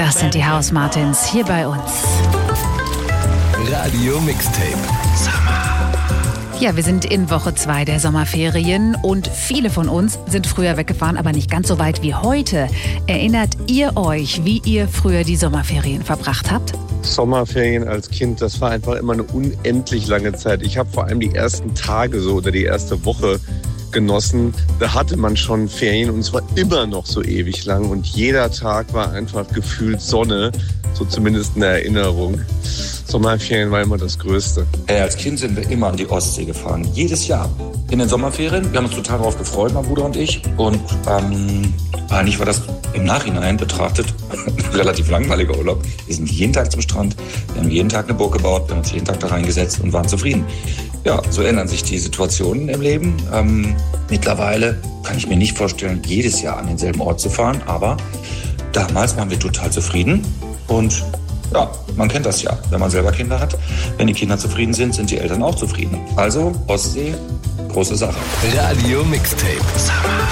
Das sind die House Martins hier bei uns. Radio Mixtape. Ja, wir sind in Woche 2 der Sommerferien und viele von uns sind früher weggefahren, aber nicht ganz so weit wie heute. Erinnert ihr euch, wie ihr früher die Sommerferien verbracht habt? Sommerferien als Kind, das war einfach immer eine unendlich lange Zeit. Ich habe vor allem die ersten Tage so oder die erste Woche genossen. Da hatte man schon Ferien und es war immer noch so ewig lang und jeder Tag war einfach gefühlt Sonne, so zumindest eine Erinnerung. Sommerferien war immer das Größte. Als Kind sind wir immer an die Ostsee gefahren, jedes Jahr. In den Sommerferien, wir haben uns total darauf gefreut, mein Bruder und ich. Und eigentlich war das im Nachhinein betrachtet ein relativ langweiliger Urlaub. Wir sind jeden Tag zum Strand, wir haben jeden Tag eine Burg gebaut, wir haben uns jeden Tag da reingesetzt und waren zufrieden. Ja, so ändern sich die Situationen im Leben. Mittlerweile kann ich mir nicht vorstellen, jedes Jahr an denselben Ort zu fahren, aber damals waren wir total zufrieden und ja, man kennt das ja, wenn man selber Kinder hat. Wenn die Kinder zufrieden sind, sind die Eltern auch zufrieden. Also Ostsee, große Sache. Radio Mixtape.